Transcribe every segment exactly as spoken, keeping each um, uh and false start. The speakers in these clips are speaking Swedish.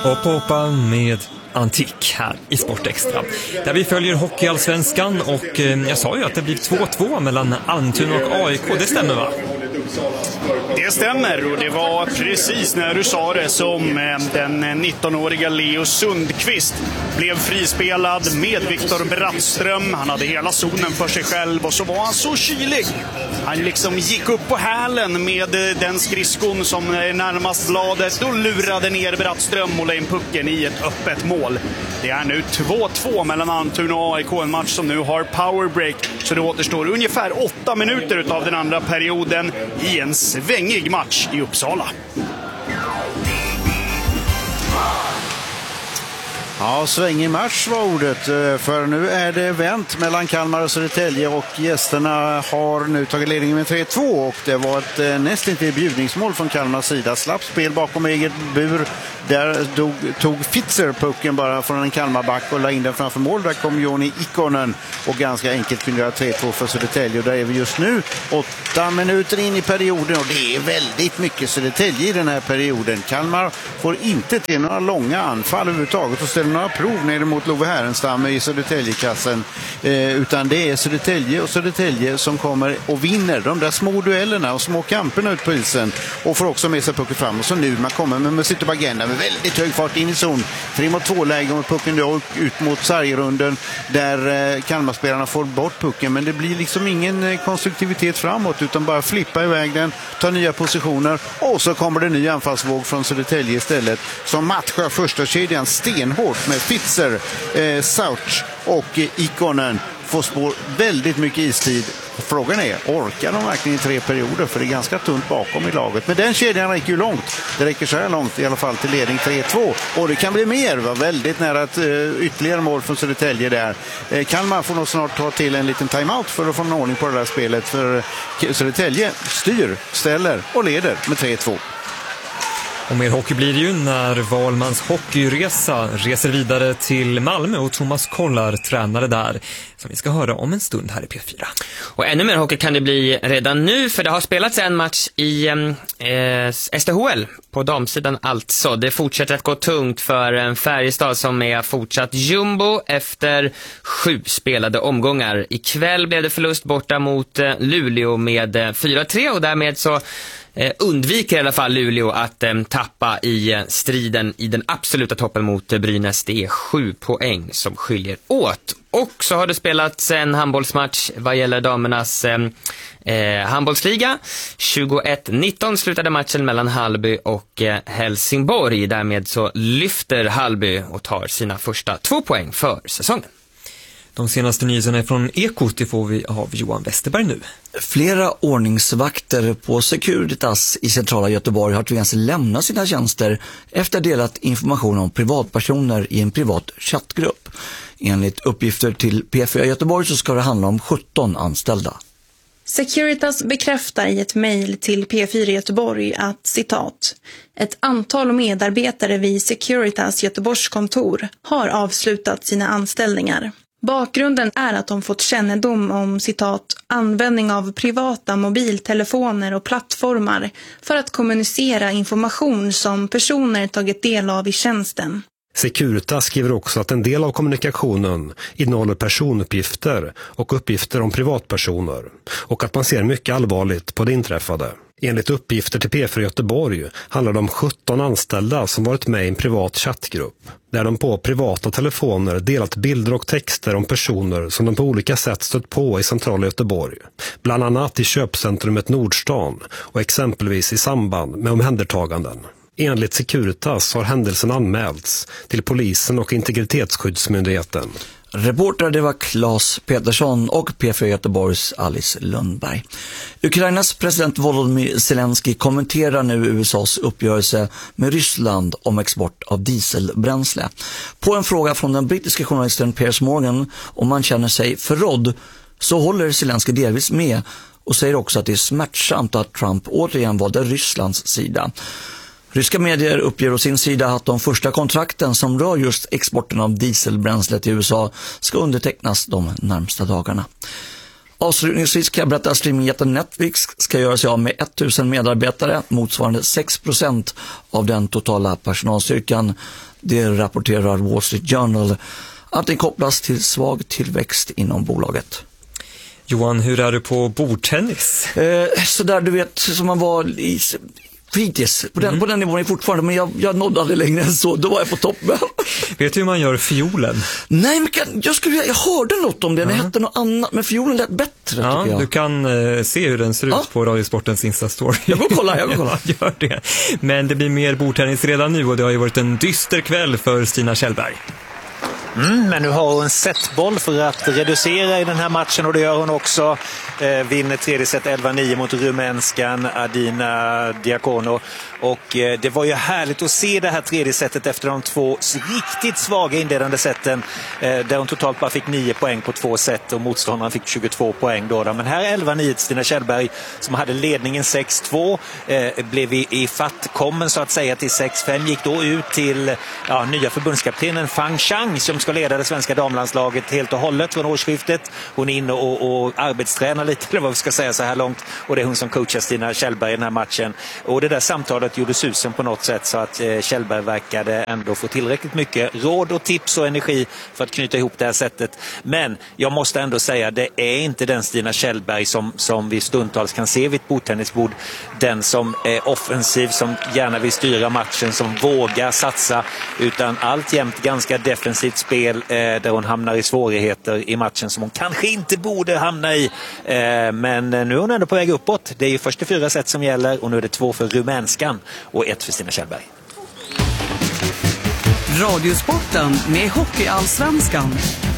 Hoppa hoppa med Antik här i Sport Extra, där vi följer hockeyallsvenskan, och eh, jag sa ju att det blir två två mellan Almtuna och A I K, det stämmer va? Det stämmer, och det var precis när du sa det som den nittonåriga Leo Sundqvist blev frispelad med Viktor Brattström. Han hade hela zonen för sig själv och så var han så kylig. Han liksom gick upp på hälen med den skridskon som är närmast bladet och lurade ner Brattström och la in pucken i ett öppet mål. Det är nu två två mellan Almtuna och A I K, en match som nu har powerbreak, så det återstår ungefär åtta minuter av den andra perioden i en svängig match i Uppsala. Ja, svängig match var ordet, för nu är det vänt mellan Kalmar och Södertälje och gästerna har nu tagit ledningen med tre två, och det var ett nästintill bjudningsmål från Kalmars sida. Slapp spel bakom eget bur, där dog, tog Fitzer pucken bara från en Kalmarback och la in den framför mål. Där kom Joni Ikonen och ganska enkelt kunde göra tre två för Södertälje, och där är vi just nu åtta minuter in i perioden, och det är väldigt mycket Södertälje i den här perioden. Kalmar får inte till några långa anfall överhuvudtaget och ställer några prov ner mot Love Härenstam i Södertäljekassen, eh, utan det är Södertälje och Södertälje som kommer och vinner de där små duellerna och små kamperna ut på isen, och får också med sig pucken fram. Och så nu man kommer med Musito Bagenda med väldigt hög fart in i zon, tre mot två läge och pucken då ut mot sargrunden där eh, Kalmarspelarna får bort pucken, men det blir liksom ingen eh, konstruktivitet framåt, utan bara flippa iväg den, ta nya positioner, och så kommer det en ny anfallsvåg från Södertälje istället, som matchar första kedjan stenhårt med Fitzer, eh, Sauch och eh, Ikonen. Får spår väldigt mycket istid. Frågan är, orkar de verkligen i tre perioder? För det är ganska tunt bakom i laget. Men den kedjan räcker ju långt. Det räcker så här långt i alla fall till ledning tre två. Och det kan bli mer. Det var väldigt nära ett uh, ytterligare mål från Södertälje där. Eh, kan man få nog snart ta till en liten timeout för att få en ordning på det där spelet. För uh, Södertälje styr, ställer och leder med tre två. Och mer hockey blir det ju när Valmans hockeyresa reser vidare till Malmö, och Thomas Kollar tränare där, som vi ska höra om en stund här i P fyra. Och ännu mer hockey kan det bli redan nu, för det har spelats en match i eh, S T H L på damsidan alltså. Det fortsätter att gå tungt för Färjestad som är fortsatt jumbo efter sju spelade omgångar. Ikväll blev det förlust borta mot eh, Luleå med fyra tre, och därmed så Eh, undviker i alla fall Luleå att eh, tappa i eh, striden i den absoluta toppen mot eh, Brynäs. Det är sju poäng som skiljer åt. Och så har det spelats en handbollsmatch vad gäller damernas eh, eh, handbollsliga. tjugoett nitton slutade matchen mellan Hallby och eh, Helsingborg. Därmed så lyfter Hallby och tar sina första två poäng för säsongen. De senaste nyheterna från Ekot, det får vi av Johan Westerberg nu. Flera ordningsvakter på Securitas i centrala Göteborg har tvingats lämna sina tjänster efter delat information om privatpersoner i en privat chattgrupp. Enligt uppgifter till P fyra Göteborg så ska det handla om sjutton anställda. Securitas bekräftar i ett mejl till P fyra Göteborg att, citat, ett antal medarbetare vid Securitas Göteborgs kontor har avslutat sina anställningar. Bakgrunden är att de fått kännedom om, citat, användning av privata mobiltelefoner och plattformar för att kommunicera information som personer tagit del av i tjänsten. Securitas skriver också att en del av kommunikationen innehåller personuppgifter och uppgifter om privatpersoner, och att man ser mycket allvarligt på det inträffade. Enligt uppgifter till P fyra Göteborg handlar det om sjutton anställda som varit med i en privat chattgrupp, där de på privata telefoner delat bilder och texter om personer som de på olika sätt stött på i centrala Göteborg, bland annat i köpcentrumet Nordstan och exempelvis i samband med omhändertaganden. Enligt Securitas har händelsen anmälts till polisen och integritetsskyddsmyndigheten. Reporter det var Claes Petersson och P fyra Göteborgs Alice Lundberg. Ukrainas president Volodymyr Zelensky kommenterar nu U S A:s uppgörelse med Ryssland om export av dieselbränsle. På en fråga från den brittiska journalisten Piers Morgan om man känner sig förrådd, så håller Zelensky delvis med och säger också att det är smärtsamt att Trump återigen valde Rysslands sida. Ryska medier uppger å sin sida att de första kontrakten som rör just exporten av dieselbränsle till U S A ska undertecknas de närmsta dagarna. Avslutningsvis kan jag berätta att streamingjätten Netflix ska göra sig av med tusen medarbetare, motsvarande sex procent av den totala personalstyrkan. Det rapporterar Wall Street Journal att den kopplas till svag tillväxt inom bolaget. Johan, hur är du på bordtennis? Eh, så där du vet, som man var i fritids. På den, mm. på den nivån är fortfarande, men jag, jag nådde aldrig längre än så. Då var jag på toppen. Vet du hur man gör fiolen? Nej, men kan, jag, skulle, jag hörde något om det. Det uh-huh. hette något annat, men fiolen lät bättre. Ja, jag. Du kan uh, se hur den ser ut uh. på Radiosportens Insta-story. Jag går kolla, jag går kolla. Ja, gör det. Men det blir mer bordtennis redan nu och det har ju varit en dyster kväll för Stina Kjellberg. Mm, men nu har hon en setboll för att reducera i den här matchen och det gör hon också. Eh, vinner tredje set elva nio mot rumänskan Adina Diacono. Och eh, det var ju härligt att se det här tredje setet efter de två riktigt svaga inledande seten. Eh, där hon totalt bara fick nio poäng på två set och motståndaren fick tjugotvå poäng då. då. Men här elva nio till Stina Kjellberg som hade ledningen sex två. Eh, blev i, i fattkommen så att säga till sex fem. Gick då ut till ja, nya förbundskaptenen Fang Chang som ska leda det svenska damlandslaget helt och hållet från årsskiftet. Hon är inne och, och arbetstränar lite, eller vad vi ska säga så här långt. Och det är hon som coachar Stina Kjellberg i den här matchen. Och det där samtalet gjorde susen på något sätt så att eh, Kjellberg verkade ändå få tillräckligt mycket råd och tips och energi för att knyta ihop det här sättet. Men jag måste ändå säga, det är inte den Stina Kjellberg som, som vi stundtals kan se vid ett bordtennisbord. Den som är offensiv, som gärna vill styra matchen, som vågar satsa, utan alltjämt ganska defensivt spel där hon hamnar i svårigheter i matchen som hon kanske inte borde hamna i. Men nu är hon ändå på väg uppåt. Det är ju först fyra set som gäller och nu är det två för rumänskan och ett för Stina Kjellberg. Radiosporten med Hockeyallsvenskan.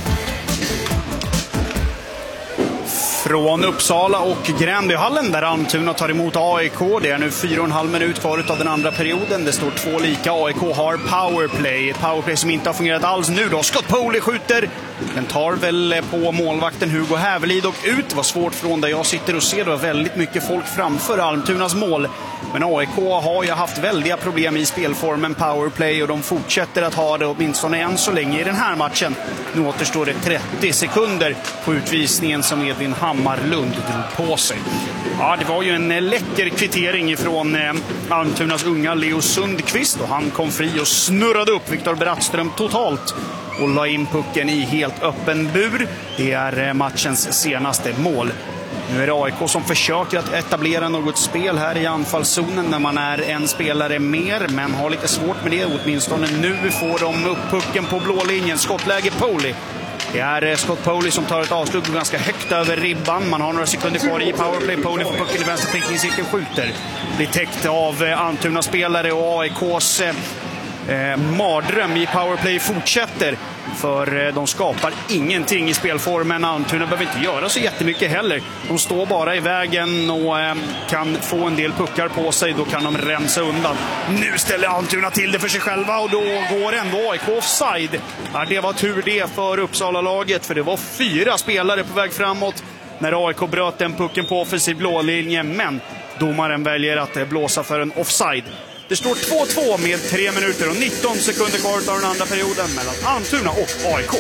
Från Uppsala och Gränbyhallen där Almtuna tar emot A I K. Det är nu fyra och en halv minut kvar av den andra perioden. Det står två lika. A I K har powerplay. Ett powerplay som inte har fungerat alls nu då. Scott Poley skjuter. Den tar väl på målvakten Hugo Hävelid och ut. Det var svårt från där jag sitter och ser. Det var väldigt mycket folk framför Almtunas mål. Men A I K har ju haft väldiga problem i spelformen powerplay och de fortsätter att ha det åtminstone än så länge i den här matchen. Nu återstår det trettio sekunder på utvisningen som Edvin Hammarlund drog på sig. Ja, det var ju en läcker kvittering från eh, Almtunas unga Leo Sundqvist och han kom fri och snurrade upp Viktor Brattström totalt och la in pucken i helt öppen bur. Det är eh, matchens senaste mål. Nu är det A I K som försöker att etablera något spel här i anfallszonen när man är en spelare mer, men har lite svårt med det. Åtminstone nu får de upp pucken på blå linjen. Skottläge Poley. Det är Scott Poley som tar ett avslut ganska högt över ribban. Man har några sekunder kvar i powerplay. Poley får pucken i vänster prickningscirkeln, skjuter. Blir täckt av Almtuna spelare och A I K:s eh, mardröm i powerplay fortsätter. För de skapar ingenting i spelformen. Almtuna behöver inte göra så jättemycket heller. De står bara i vägen och eh, kan få en del puckar på sig. Då kan de rensa undan. Nu ställer Almtuna till det för sig själva och då går ändå A I K offside. Ja, det var tur det för Uppsala-laget, för det var fyra spelare på väg framåt när A I K bröt den pucken på offensiv blålinje. Men domaren väljer att blåsa för en offside. Det står två två med tre minuter och nitton sekunder kvar av den andra perioden mellan Almtuna och A I K.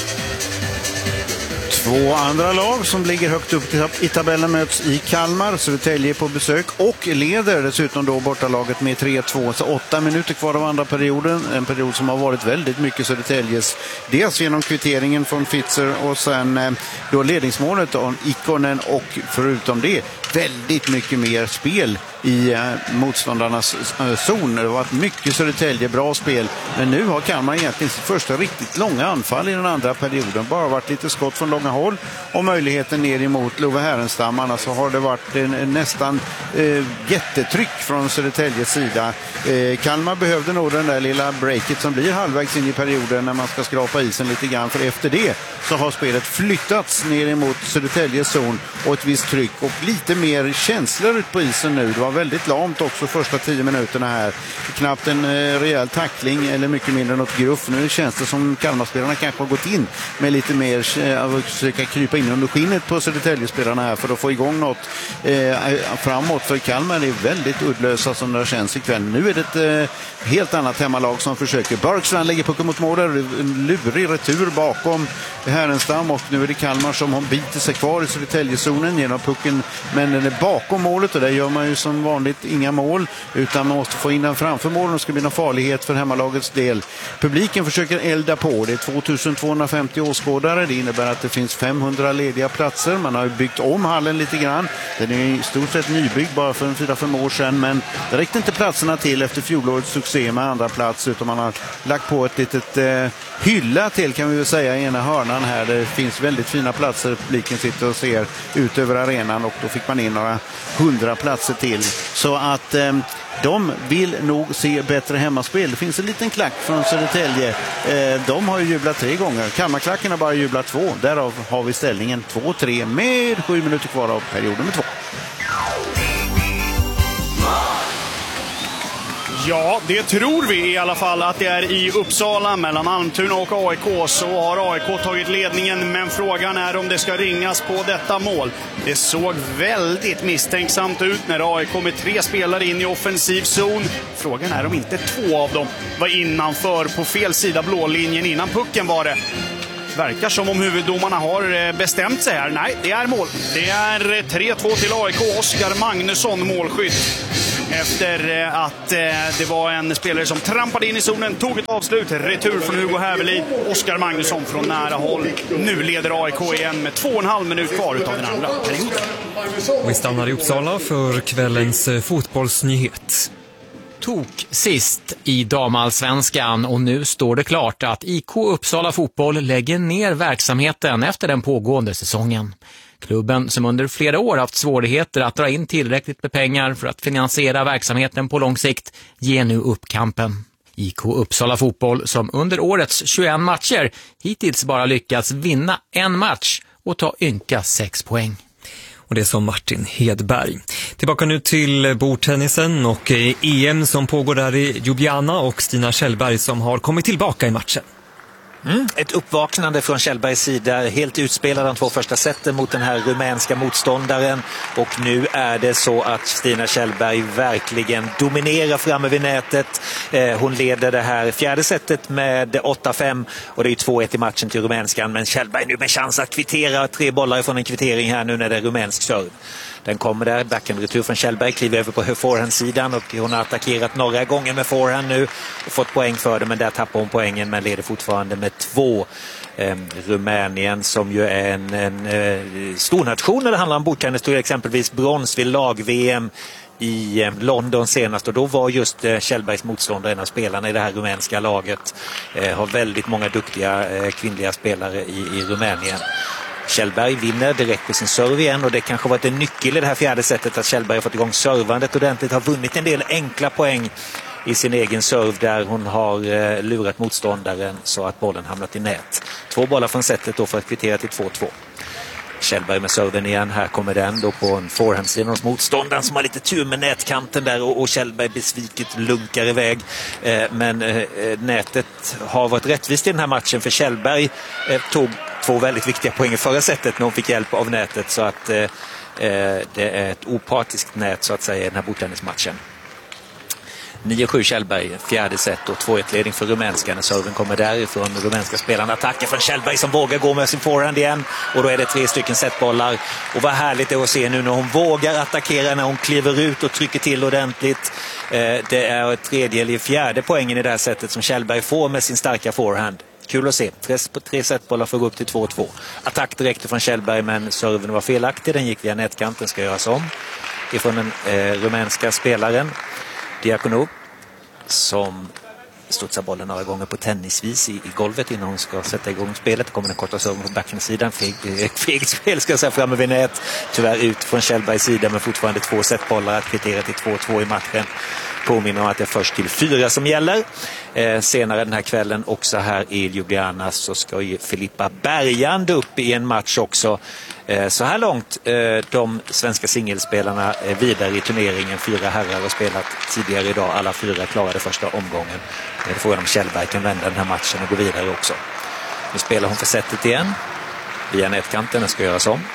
Två andra lag som ligger högt upp i tabellen möts i Kalmar. Södertälje på besök och leder dessutom då bortalaget med tre två. Så åtta minuter kvar av andra perioden. En period som har varit väldigt mycket Södertäljes. Dels genom kvitteringen från Fitzer och sen då ledningsmålet av Ikonen och förutom det väldigt mycket mer spel i eh, motståndarnas eh, zon. Det har varit mycket Södertälje, bra spel. Men nu har Kalmar egentligen sitt första riktigt långa anfall i den andra perioden. Bara varit lite skott från långa håll och möjligheten ner emot Love Härenstam. Annars så har det varit en, en nästan eh, jättetryck från Södertäljes sida. Eh, Kalmar behövde nog den där lilla breaket som blir halvvägs in i perioden när man ska skrapa isen lite grann. För efter det så har spelet flyttats ner emot Södertäljes zon och ett visst tryck och lite mer mer känslor ut på isen nu. Det var väldigt lamt också första tio minuterna här. Knappt en eh, rejäl tackling eller mycket mindre något gruff. Nu känns det som Kalmarspelarna kanske har gått in med lite mer eh, att försöka krypa in under skinnet på Södertäljespelarna här för att få igång något eh, framåt. För Kalmar är väldigt uddlösa som det känns ikväll. Nu är det ett eh, helt annat hemmalag som försöker. Börkstrand lägger pucken mot mål. En lurig retur bakom Härenstam och nu är det Kalmar som har biter sig kvar i Södertäljezonen genom pucken, men den är bakom målet och där gör man ju som vanligt inga mål utan man måste få in den framför målen och ska bli någon farlighet för hemmalagets del. Publiken försöker elda på. Det är två tusen tvåhundrafemtio åskådare. Det innebär att det finns femhundra lediga platser. Man har byggt om hallen lite grann. Den är i stort sett nybyggd bara för en fyra fem år sedan, men det räckte inte platserna till efter fjolårets succé med andra plats, utan man har lagt på ett litet eh, hylla till kan vi väl säga i ena hörnan här. Det finns väldigt fina platser. Publiken sitter och ser ut över arenan och då fick man in några hundra platser till. Så att eh, de vill nog se bättre hemmaspel. Det finns en liten klack från Södertälje. Eh, de har ju jublat tre gånger. Kalmarklacken har bara jublat två. Därav har vi ställningen två tre med sju minuter kvar av period nummer två. Ja, det tror vi i alla fall att det är i Uppsala mellan Almtuna och A I K. Så har A I K tagit ledningen, men frågan är om det ska ringas på detta mål. Det såg väldigt misstänksamt ut när A I K med tre spelare in i offensiv zon. Frågan är om inte två av dem var innanför på fel sida blålinjen innan pucken var det. Verkar som om huvuddomarna har bestämt sig här. Nej, det är mål. Det är tre två till A I K. Oskar Magnusson målskytt. Efter att det var en spelare som trampade in i zonen, tog ett avslut, retur från Hugo Häverli. Oskar Magnusson från nära håll. Nu leder A I K igen med två och en halv minut kvar utav den andra perioden. Vi stannar i Uppsala för kvällens fotbollsnyhet. Tok sist i damallsvenskan och nu står det klart att I K Uppsala Fotboll lägger ner verksamheten efter den pågående säsongen. Klubben som under flera år haft svårigheter att dra in tillräckligt med pengar för att finansiera verksamheten på lång sikt ger nu upp kampen. I K Uppsala Fotboll som under årets tjugoett matcher hittills bara lyckats vinna en match och ta ynka sex poäng. Och det är som Martin Hedberg. Tillbaka nu till bordtennisen och E M som pågår där i Ljubljana och Stina Kjellberg som har kommit tillbaka i matchen. Mm, ett uppvaknande från Kjellbergs sida, helt utspelad de två första sätten mot den här rumänska motståndaren, och nu är det så att Stina Kjellberg verkligen dominerar framme vid nätet. Eh, hon leder det här fjärde sättet med åtta fem och det är två ett i matchen till rumänskan, men Kjellberg nu med chans att kvittera, tre bollar från en kvittering här nu när det är rumänsk serv. Den kommer där, backhandretur från Kjellberg, kliver över på forehandsidan och hon har attackerat några gånger med forehand nu och fått poäng för det, men där tappar hon poängen men leder fortfarande med två. Eh, Rumänien som ju är en, en eh, stornation när det handlar om bordtennis, tog exempelvis brons vid lag-V M i eh, London senast, och då var just eh, Kjellbergs motståndare en av spelarna i det här rumänska laget. Eh, har väldigt många duktiga eh, kvinnliga spelare i, i Rumänien. Kjellberg vinner direkt på sin serve igen, och det kanske varit en nyckel i det här fjärde sättet att Kjellberg har fått igång servandet ordentligt, har vunnit en del enkla poäng i sin egen serve där hon har eh, lurat motståndaren så att bollen hamnat i nät. Två bollar från sättet då för att kvittera till två två. Kjellberg med serven igen, här kommer den då på en forehandsidan hos motståndaren som har lite tur med nätkanten där, och, och Kjellberg besviket lunkar iväg. Eh, men eh, nätet har varit rättvist i den här matchen, för Kjellberg eh, tog två väldigt viktiga poäng i förra sättet när hon fick hjälp av nätet, så att eh, det är ett opartiskt nät så att säga i den här bordtennismatchen. nio sju Kjellberg, fjärde set och två ett ledning för rumänskan. Serven kommer därifrån, rumänska spelarna attacker från Kjellberg som vågar gå med sin forehand igen, och då är det tre stycken setbollar. Och vad härligt det är att se nu när hon vågar attackera, när hon kliver ut och trycker till ordentligt. Det är tredje eller fjärde poängen i det här sättet som Kjellberg får med sin starka forehand. Kul att se. Press på tre setbollar för att gå upp till två två. Attack direkt från Kjellberg, men serven var felaktig. Den gick via nätkanten, ska göras om. Ifrån den eh, rumänska spelaren Diakonou, som studsar bollen några gånger på tennisvis i, i golvet innan hon ska sätta igång spelet. Kommer den korta serven på backhandsidan. Fegt feg spel ska jag säga framme vid nät. Tyvärr ut från Kjellbergs sida, men fortfarande två setbollar att kvittera till två två i matchen. Påminner om att det är först till fyra som gäller. Eh, senare den här kvällen också här i Ljubljana så ska ju Filippa Bergand upp i en match också. Så här långt de svenska singelspelarna är vidare i turneringen. Fyra herrar har spelat tidigare idag. Alla fyra klarade första omgången. Det är frågan om Kjellberg kan vända den här matchen och gå vidare också. Nu spelar hon för sättet igen. Via nätkanten, den ska göras om.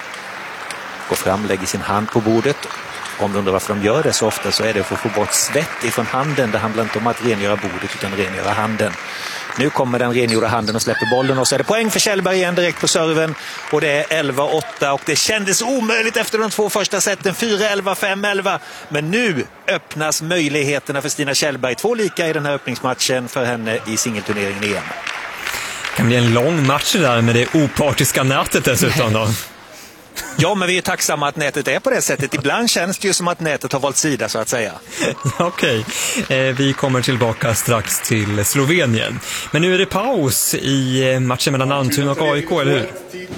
Går fram, lägger sin hand på bordet. Om du undrar varför de gör det så ofta så är det för att få bort svett ifrån handen. Det handlar inte om att rengöra bordet utan rengöra handen. Nu kommer den rengjorda handen och släpper bollen och så är det poäng för Kjellberg igen direkt på serven. Och det är elva åtta och det kändes omöjligt efter de två första sätten. fyra elva, fem elva. Men nu öppnas möjligheterna för Stina Kjellberg. Två lika i den här öppningsmatchen för henne i singelturneringen igen. Det kan bli en lång match där med det opartiska nätet dessutom då. Ja, men vi är tacksamma att nätet är på det sättet. Ibland känns det ju som att nätet har valt sida så att säga. Okej, okay. Vi kommer tillbaka strax till Slovenien. Men nu är det paus i matchen mellan Almtuna och A I K, eller hur?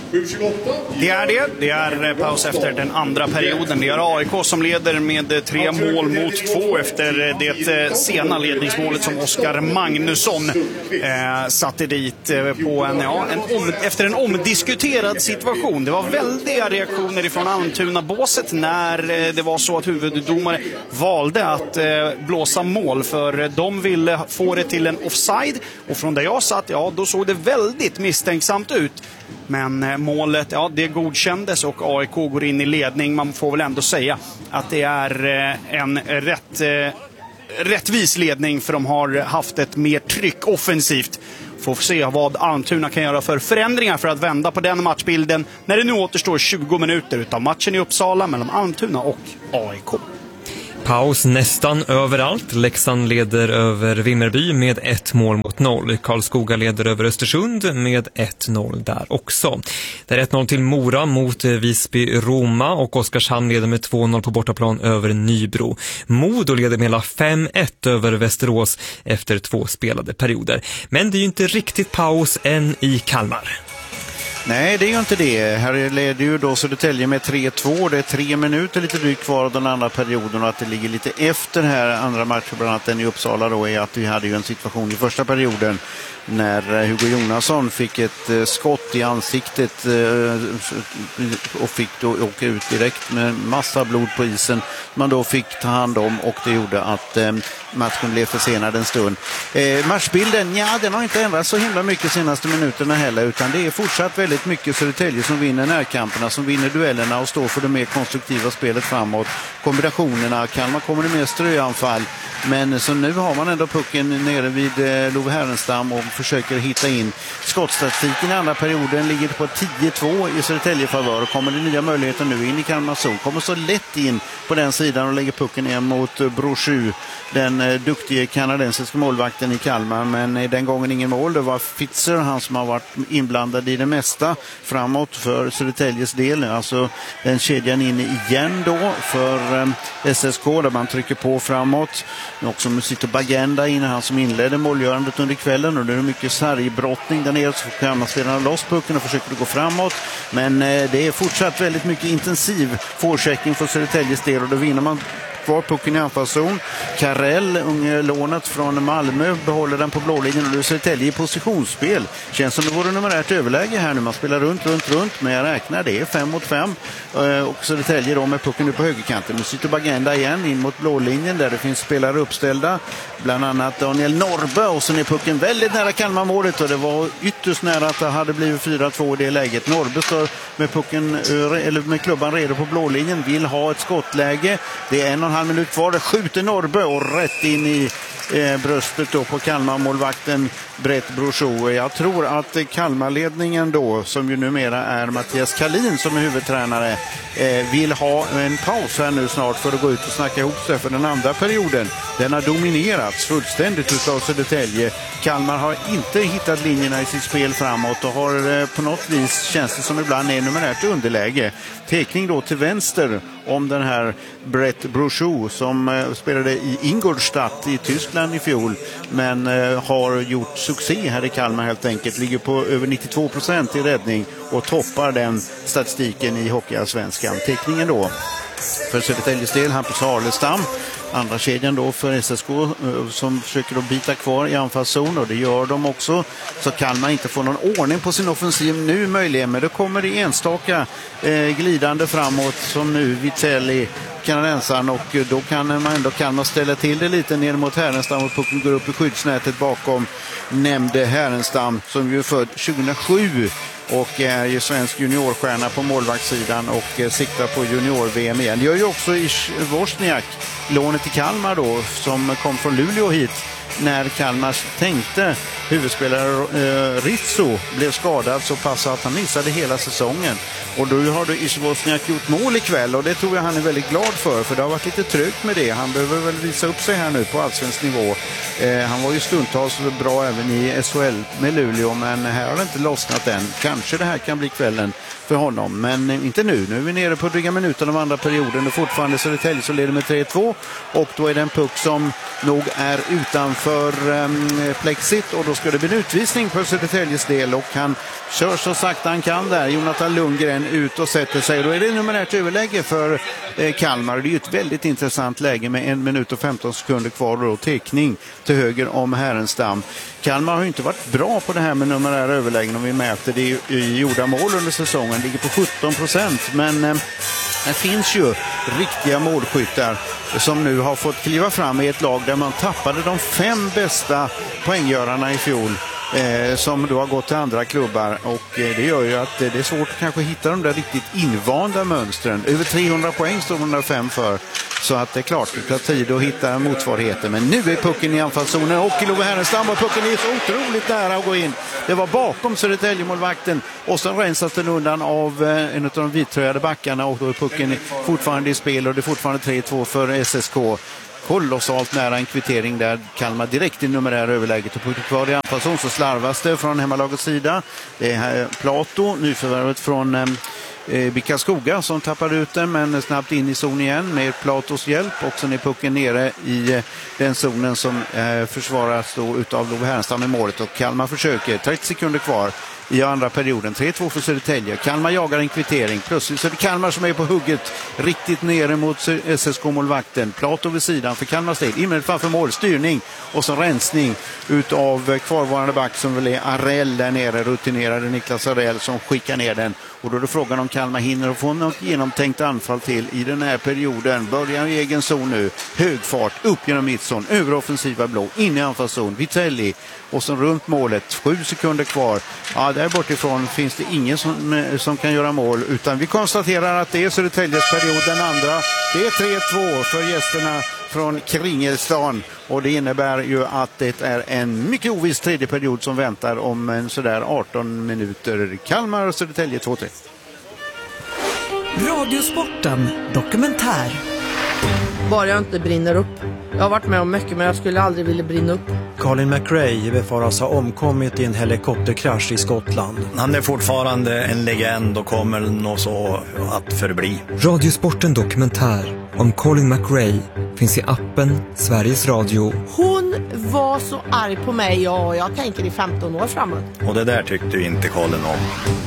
Det är det. Det är paus efter den andra perioden. Det är A I K som leder med tre mål mot två efter det sena ledningsmålet som Oskar Magnusson eh, satte dit på en, ja, en om, efter en omdiskuterad situation. Det var väldiga reaktioner ifrån Almtuna-båset när det var så att huvuddomare valde att eh, blåsa mål, för de ville få det till en offside, och från där jag satt, ja, då såg det väldigt misstänksamt ut. Men eh, målet, ja, det godkändes och A I K går in i ledning. Man får väl ändå säga att det är eh, en rätt eh, rättvis ledning, för de har haft ett mer tryck offensivt. Får se vad Almtuna kan göra för förändringar för att vända på den matchbilden när det nu återstår tjugo minuter utav matchen i Uppsala mellan Almtuna och A I K. Paus nästan överallt. Leksand leder över Vimmerby med ett mål mot noll. Karlskoga leder över Östersund med ett noll där också. Det är ett noll till Mora mot Visby Roma, och Oskarshamn leder med två noll på bortaplan över Nybro. Modo leder med hela fem ett över Västerås efter två spelade perioder. Men det är ju inte riktigt paus än i Kalmar. Nej, det är ju inte det. Här leder ju då Södertälje med tre två. Det är tre minuter lite drygt kvar av den andra perioden, och att det ligger lite efter här andra matcher, bland annat den i Uppsala då, är att vi hade ju en situation i första perioden när Hugo Jonasson fick ett skott i ansiktet och fick då åka ut direkt med massa blod på isen. Man då fick ta hand om, och det gjorde att matchen blev försenad en stund. Matchbilden, ja, den har inte ändrats så himla mycket de senaste minuterna heller, utan det är fortsatt väldigt mycket Södertälje som vinner närkamperna, som vinner duellerna och står för det mer konstruktiva spelet framåt. Kombinationerna, Kalmar kommer det mer ströanfall, men så nu har man ändå pucken nere vid Love Härenstam och försöker hitta in. Skottstatistiken i andra perioden ligger på tio två i Södertälje favör, och kommer det nya möjligheter nu in i Kalmar zon. Kommer så lätt in på den sidan och lägger pucken ner mot Brochu, den eh, duktiga kanadensiska målvakten i Kalmar, men eh, den gången ingen mål. Det var Fitzer, han som har varit inblandad i det mesta framåt för Södertäljes del. Alltså den kedjan in igen då för eh, S S K, där man trycker på framåt. Men också Musito Bagenda in, han som inledde målgörandet under kvällen, och det är mycket sargbrottning där nere, så får Kalmarspelarna loss pucken och försöker gå framåt. Men eh, det är fortsatt väldigt mycket intensiv forechecking för Södertäljes del, och då vinner man kvar pucken i anfallszon. Karell, unge lånet från Malmö, behåller den på blålinjen, och det är Södertälje i positionsspel. Känns som det vore numerärt överläge här nu. Man spelar runt, runt, runt, men jag räknar det är fem mot fem. Och Södertälje då med pucken nu på högerkanten. Nu sitter Bagenda igen in mot blålinjen där det finns spelare uppställda. Bland annat Daniel Norbe, och sen är pucken väldigt nära Kalmarmålet, och det var ytterst nära att det hade blivit fyra två i det läget. Norbe står med pucken, eller med klubban redo på blålinjen, vill ha ett skottläge. Det är en och en halv minut kvar. Det skjuter Norbe och rätt in i eh, bröstet då på Kalmarmålvakten Brett Brochou. Jag tror att Kalmarledningen då, som ju numera är Mattias Kalin som är huvudtränare, eh, vill ha en paus här nu snart för att gå ut och snacka ihop sig för den andra perioden. Den har dominerats fullständigt utav Södertälje. Kalmar har inte hittat linjerna i sitt spel framåt och har eh, på något vis, känns det som ibland, är numerärt underläge. Tekning då till vänster om den här Brett Brochou som eh, spelade i Ingolstadt i Tyskland i fjol, men eh, har gjort succé här i Kalmar helt enkelt. Ligger på över nittiotvå procent i räddning och toppar den statistiken i Hockeyallsvenskan. Teckningen då för Södertäljes del, Hampus Harlestam. Andra kedjan då för S S K som försöker då bita kvar i anfallszon, och det gör de också. Så kan man inte få någon ordning på sin offensiv nu möjligen, men det kommer det enstaka eh, glidande framåt som nu Vitelli, kanadensaren, och då kan man ändå kan man ställa till det lite ner mot Härenstam, och pucken går upp i skyddsnätet bakom nämnde Härenstam som ju är född tjugohundrasju och är ju svensk juniorstjärna på målvaktssidan och eh, siktar på junior-V M igen. Det gör ju också i Wozniak, lånet till Kalmar då, som kom från Luleå hit när Kalmar tänkte huvudspelare eh, Rizzo blev skadad så pass att han missade hela säsongen. Och då har du Wozniak gjort mål ikväll, och det tror jag han är väldigt glad för, för det har varit lite trögt med det. Han behöver väl visa upp sig här nu på allsvensk nivå. Eh, han var ju stundtals bra även i S H L med Luleå, men här har det inte lossnat än. Kanske det här kan bli kvällen för honom, men inte nu. Nu är vi nere på dryga minuten av andra perioden och fortfarande Södertälje så leder med tre två, och då är det en puck som nog är utanför um, plexit, och då ska det bli en utvisning för Södertäljes del, och han kör så sakta han kan där. Jonathan Lundgren ut och sätter sig, då är det numerärt överläge för eh, Kalmar. Det är ju ett väldigt intressant läge med en minut och femton sekunder kvar, och då teckning till höger om Härenstam. Kalmar har ju inte varit bra på det här med numerära överlägen om vi mäter det i, i gjorda mål under säsongen, ligger på sjutton procent, men eh, det finns ju riktiga målskyttar som nu har fått kliva fram i ett lag där man tappade de fem bästa poänggörarna i fjol, eh, som då har gått till andra klubbar, och eh, det gör ju att eh, det är svårt att kanske hitta de där riktigt invanda mönstren. Över trehundra poäng står hundrafem för, så att det är klart det tar tid att hitta motsvarigheter. Men nu är pucken i anfallszonen och Love Härenstam, och pucken är så otroligt nära att gå in. Det var bakom Södertäljemålvakten, och sen rensas den undan av eh, en av de vittröjade backarna, och då är pucken fortfarande i spel, och det är fortfarande tre två för S S K. Kolossalt nära en kvittering där Kalmar direkt i numerär överläget, och pucken kvar i anfallszon så slarvas det från hemmalagets sida. Det är här Plato, nyförvärvet från eh, Bickaskoga, som tappar ut den, men snabbt in i zon igen med Platos hjälp, och sen är pucken nere i eh, den zonen som eh, försvaras då utav Love Härenstam i målet, och Kalmar försöker, trettio sekunder kvar i andra perioden, tre två för Södertälje. Kalmar jagar en kvittering, plötsligt så är det Kalmar som är på hugget riktigt nere mot S S K-målvakten. Plato vid sidan för Kalmar stil, inmält framför mål, styrning och så rensning utav kvarvarande back som väl är Arell där nere, rutinerade Niklas Arell som skickar ner den. Och då är det frågan om Kalmar hinner få något genomtänkt anfall till i den här perioden. Börjar i egen zon nu, hög fart, upp genom mittzon, över offensiva blå, in i anfallszon, Vitelli, och så runt målet, sju sekunder kvar. Ja, där bortifrån finns det ingen som, som kan göra mål, utan vi konstaterar att det är Södertäljes period, den andra. Det är tre två för gästerna från Kringelstan, och det innebär ju att det är en mycket oviss tredje period som väntar om en sådär arton minuter. Kalmar och Södertälje två tre. Radiosporten dokumentär. Bara jag inte brinner upp. Jag har varit med om mycket, men jag skulle aldrig vilja brinna upp. Colin McRae befaras ha omkommit i en helikopterkrasch i Skottland. Han är fortfarande en legend och kommer nog så att förbli. Radiosporten dokumentär om Colin McRae finns i appen Sveriges Radio. Hon var så arg på mig, och jag tänker i femton år framåt. Och det där tyckte ju inte Colin om.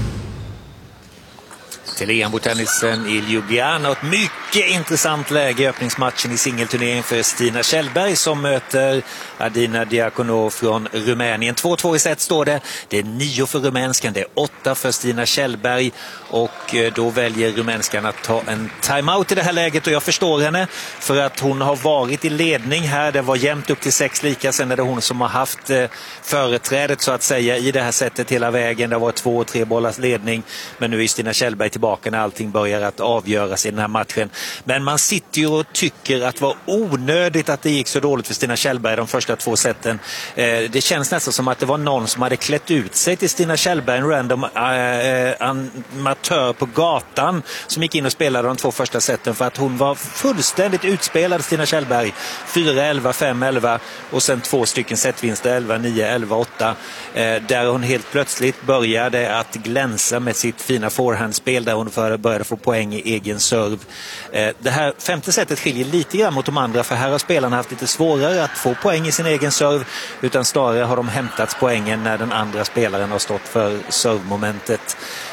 Till E M-bordtennisen i Ljubljana. Ett mycket intressant läge i öppningsmatchen i singelturneringen för Stina Kjellberg som möter Adina Diakonov från Rumänien. två två i set står det. Det är nio för rumänskan, det är åtta för Stina Kjellberg, och då väljer rumänskan att ta en timeout i det här läget, och jag förstår henne för att hon har varit i ledning här. Det var jämnt upp till sex lika, sen är det hon som har haft eh, företrädet så att säga i det här sättet hela vägen. Det var två och tre bollars ledning, men nu är Stina Kjellberg tillbaka när allting börjar att avgöras i den här matchen. Men man sitter ju och tycker att det var onödigt att det gick så dåligt för Stina Kjellberg de första två sätten. Eh, det känns nästan som att det var någon som hade klätt ut sig till Stina Kjellberg, en random eh, amatör på gatan som gick in och spelade de två första sätten, för att hon var fullständigt utspelad, Stina Kjellberg. fyra elva, fem elva och sen två stycken setvinster, elva nio, elva åtta, eh, där hon helt plötsligt började att glänsa med sitt fina forehandspel, där hon började få poäng i egen serv. Det här femte sättet skiljer lite grann mot de andra, för här har spelarna haft lite svårare att få poäng i sin egen serv, utan snarare har de hämtat poängen när den andra spelaren har stått för servmomentet.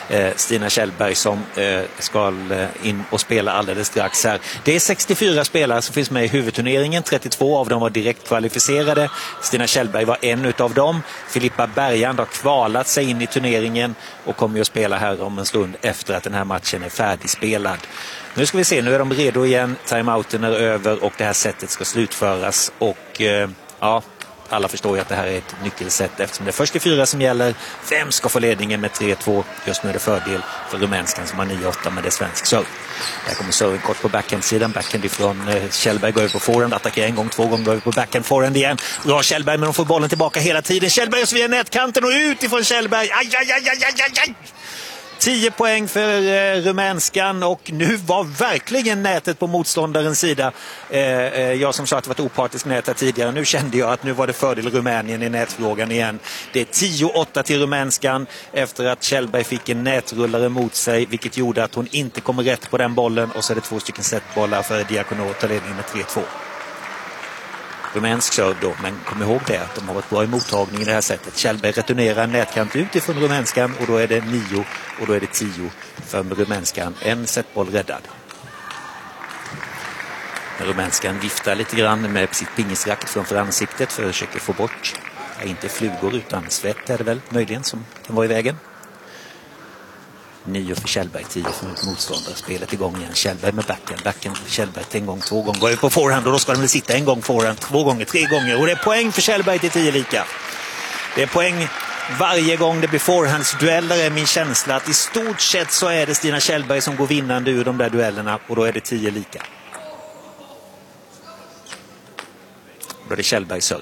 eh, Stina Kjellberg som eh, ska in och spela alldeles strax här. Det är sextiofyra spelare som finns med i huvudturneringen. trettiotvå av dem var direkt kvalificerade. Stina Kjellberg var en utav dem. Filippa Bergand har kvalat sig in i turneringen och kommer att spela här om en stund efter att den här matchen är färdigspelad. Nu ska vi se, nu är de redo igen. Timeouten är över och det här sättet ska slutföras. Och eh, ja, alla förstår ju att det här är ett nyckelsätt eftersom det är först i fyra som gäller. Vem ska få ledningen med tre två? Just nu är det fördel för rumänskan som har nio åtta, men det är svensk serve. Där kommer serven kort på backhand-sidan. Backhand ifrån eh, Kjellberg går över på forehand. Attackerar en gång, två gånger går över på backhand. Forehand igen. Bra Kjellberg, men de får bollen tillbaka hela tiden. Kjellberg och så via nätkanten och ut ifrån Kjellberg. Aj, aj, aj, aj, aj, aj. tio poäng för eh, rumänskan och nu var verkligen nätet på motståndarens sida. Eh, eh, jag som sa att det var ett opartiskt nät här tidigare. Nu kände jag att nu var det fördel Rumänien i nätfrågan igen. Det är tio åtta till rumänskan efter att Kjellberg fick en nätrullare mot sig, vilket gjorde att hon inte kommer rätt på den bollen och så är det två stycken setbollar för Diakono att ta ledningen med tre två. Rumänsk serve då, men kom ihåg det att de har varit bra i mottagning i det här sättet. Kjellberg returnerar nätkant utifrån rumänskan och då är det nio och då är det tio för rumänskan. En setboll räddad. Rumänskan viftar lite grann med sitt pingisracket framför ansiktet för att försöka få bort, ja, inte flugor utan svett är det väl möjligen som kan vara i vägen. nio för Kjellberg, tio för motståndare. Spelet igång igen. Kjellberg med backen. Backen Kjellberg en gång, två gånger. Går på forehand och då ska de väl sitta en gång forehand, två gånger, tre gånger. Och det är poäng för Kjellberg till tio lika. Det är poäng varje gång det blir forehandsdueller är min känsla att i stort sett så är det Stina Kjellberg som går vinnande ur de där duellerna och då är det tio lika. Då är det Kjellberg serve.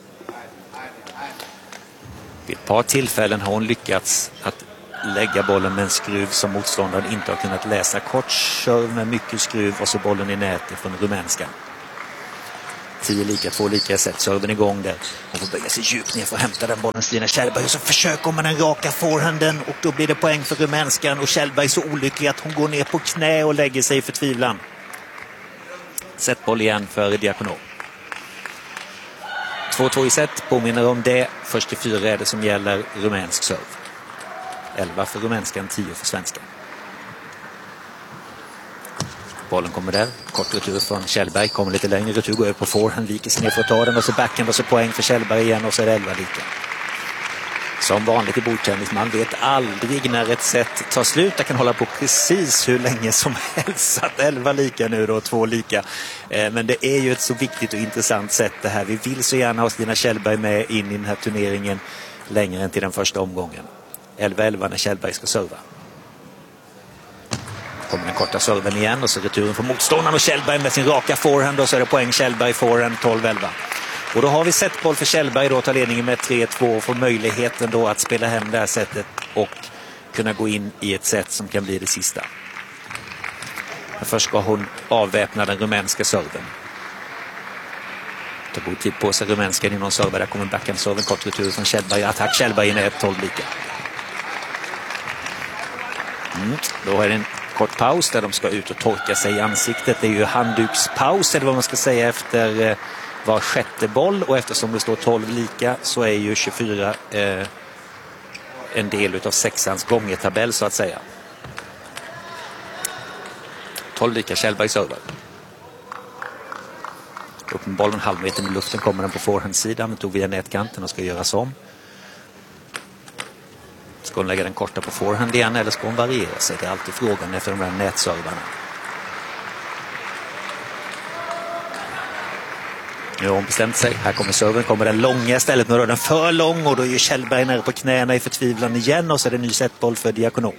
Vid ett par tillfällen har hon lyckats att lägga bollen med en skruv som motståndaren inte har kunnat läsa. Kort serve med mycket skruv och så bollen i nätet från rumänskan. tio lika, två lika sätt. Serven igång där. Hon får böja sig djupt ner för att hämta den bollen. Stina Kjellberg och så försöker man den raka forehanden och då blir det poäng för rumänskan och Kjellberg är så olycklig att hon går ner på knä och lägger sig i förtvivlan. Sättboll igen för Diakono. två två i set, påminner om det. Först till fyra är det som gäller rumänsk serve. elva för rumänskan, tio för svenskan. Bollen kommer där. Kort retur från Kjellberg. Kommer lite längre retur. Går över på forehand. Viker sig ner för att ta den. Och så backhand. Och så poäng för Kjellberg igen. Och så är det elva lika. Som vanligt i bordtennis. Man vet aldrig när ett set tar slut. Det kan hålla på precis hur länge som helst. Så att elva lika nu då. Två lika. Eh, men det är ju ett så viktigt och intressant sätt det här. Vi vill så gärna ha Stina Kjellberg med in i den här turneringen. Längre än till den första omgången. elva elva när Kjellberg ska serva. Kommer den korta serven igen och så returen från motståndaren och Kjellberg med sin raka forehand och så är det poäng Kjellberg forehand tolv elva. Och då har vi setboll för Kjellberg då tar ledningen med tre två och får möjligheten då att spela hem det här sättet och kunna gå in i ett set som kan bli det sista. Men först ska hon avväpna den rumänska serven. Det tar god tid på sig rumänskan inom server. Där kommer backhand-serven, kort retur från Kjellberg. Attack Kjellberg in är tolv lika. Mm. Då är det en kort paus där de ska ut och torka sig i ansiktet. Det är ju handdukspaus eller vad man ska säga efter eh, var sjätte boll. Och eftersom det står tolv lika så är ju tjugofyra eh, en del utav sexans gångertabell så att säga. tolv lika Kjellberg server. Upp med bollen halv meter med luften kommer den på forehandsidan. Den tog via nätkanten och ska göras om. Ska hon lägga den korta på forehand igen eller ska hon variera sig? Det är alltid frågan efter de här nätservarna. Nu har hon bestämt sig. Här kommer serven. Kommer den långa istället. Nu är den för lång och då är ju Kjellberg nere på knäna i förtvivlan igen och så är det en ny setboll för Diakono.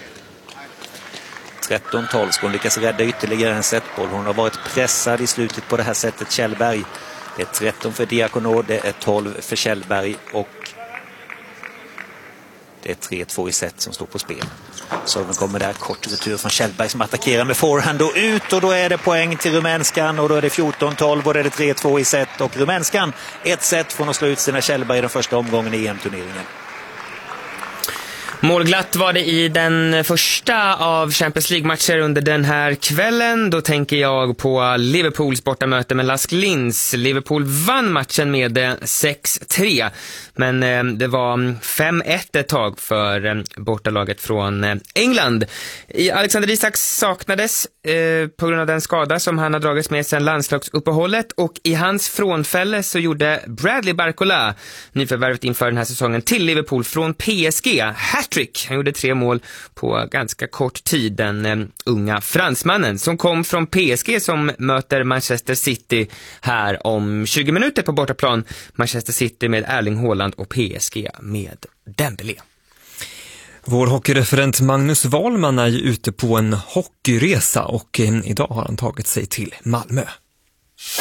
tretton tolv ska hon lyckas rädda ytterligare en setboll. Hon har varit pressad i slutet på det här sättet Kjellberg. Det är tretton för Diakono, det är tolv för Kjellberg och det är tre två i set som står på spel. Serven kommer där, kort retur från Kjellberg som attackerar med forehand och ut och då är det poäng till rumänskan och då är det fjorton tolv och då är det tre två i set och rumänskan ett set från att slå ut Stina Kjellberg i den första omgången i E M-turneringen. Målglatt var det i den första av Champions League-matcher under den här kvällen. Då tänker jag på Liverpools bortamöte med Lask Linz. Liverpool vann matchen med sex tre. Men eh, det var fem ett ett tag för eh, bortalaget från eh, England. I Alexander Isak saknades eh, på grund av den skada som han har dragits med sedan landslagsuppehållet. Och i hans frånfälle så gjorde Bradley Barcola, nyförvärvet inför den här säsongen, till Liverpool från P S G. Hattrick. Han gjorde tre mål på ganska kort tid, den eh, unga fransmannen som kom från P S G som möter Manchester City här om tjugo minuter på bortaplan. Manchester City med Erling Haaland och P S G med Dembélé. Vår hockeyreferent Magnus Wahlman är ju ute på en hockeyresa och eh, idag har han tagit sig till Malmö.